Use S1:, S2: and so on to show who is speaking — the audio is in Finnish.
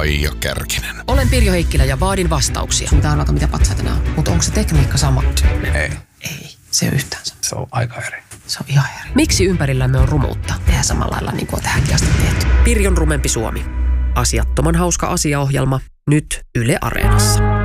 S1: Aija Kärkinen.
S2: Olen Pirjo Heikkilä ja vaadin vastauksia.
S3: Pitää arvata, mitä patsaita nämä on. Mutta onko se tekniikka sama?
S1: Ei.
S3: Ei, se ei ole yhtään sama.
S1: Se on aika eri.
S3: Se on ihan eri.
S2: Miksi ympärillämme on rumuutta?
S3: Tehdään samalla lailla niin kuin on tähänkin asti tehty.
S2: Pirjon rumempi Suomi. Asiattoman hauska asiaohjelma. Nyt Yle Areenassa.